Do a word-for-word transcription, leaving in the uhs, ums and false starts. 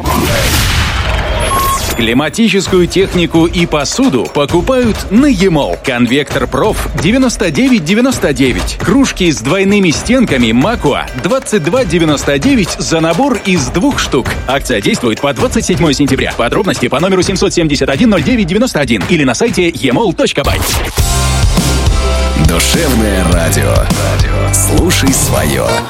Климатическую технику и посуду покупают на Емол. Конвектор Проф девяносто девять девяносто девять. Кружки с двойными стенками Макуа двадцать два девяносто девять за набор из двух штук. Акция действует по двадцать седьмое сентября. Подробности по номеру семьсот семьдесят один ноль девять девяносто один или на сайте емол точка бай. Душевное радио. Слушай свое.